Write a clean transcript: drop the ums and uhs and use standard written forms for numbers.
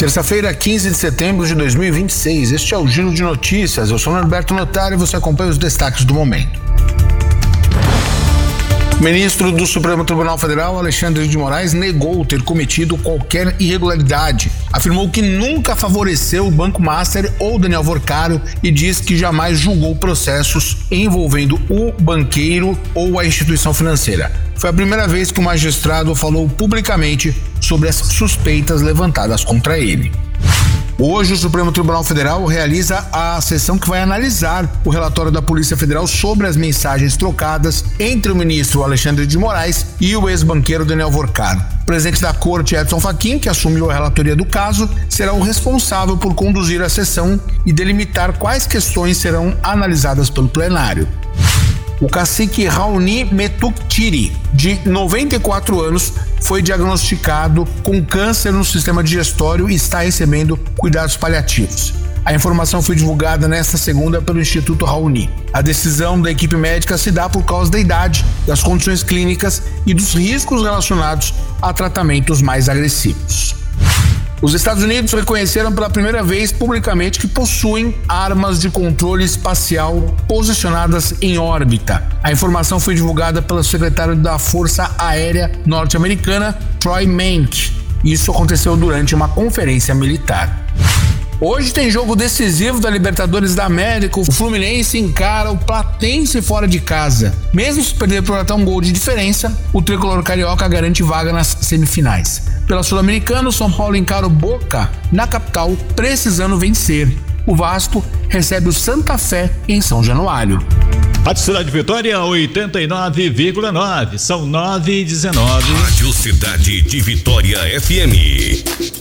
Terça-feira, 15 de setembro de 2026. Este é o Giro de Notícias. Eu sou Norberto Notário e você acompanha os destaques do momento. O ministro do Supremo Tribunal Federal, Alexandre de Moraes, negou ter cometido qualquer irregularidade. Afirmou que nunca favoreceu o Banco Master ou Daniel Vorcaro e diz que jamais julgou processos envolvendo o banqueiro ou a instituição financeira. Foi a primeira vez que o magistrado falou publicamente sobre as suspeitas levantadas contra ele. Hoje, o Supremo Tribunal Federal realiza a sessão que vai analisar o relatório da Polícia Federal sobre as mensagens trocadas entre o ministro Alexandre de Moraes e o ex-banqueiro Daniel Vorcaro. O presidente da Corte, Edson Fachin, que assumiu a relatoria do caso, será o responsável por conduzir a sessão e delimitar quais questões serão analisadas pelo plenário. O cacique Raoni Metuktiri, de 94 anos, foi diagnosticado com câncer no sistema digestório e está recebendo cuidados paliativos. A informação foi divulgada nesta segunda pelo Instituto Raoni. A decisão da equipe médica se dá por causa da idade, das condições clínicas e dos riscos relacionados a tratamentos mais agressivos. Os Estados Unidos reconheceram pela primeira vez publicamente que possuem armas de controle espacial posicionadas em órbita. A informação foi divulgada pelo secretário da Força Aérea Norte-Americana, Troy Menck. Isso aconteceu durante uma conferência militar. Hoje tem jogo decisivo da Libertadores da América. O Fluminense encara o Platense fora de casa. Mesmo se perder por até um gol de diferença, o tricolor carioca garante vaga nas semifinais. Pela Sul-Americana, o São Paulo encara o Boca na capital, precisando vencer. O Vasco recebe o Santa Fé em São Januário. Rádio Cidade Vitória 89,9. São 9h19. Rádio Cidade de Vitória FM.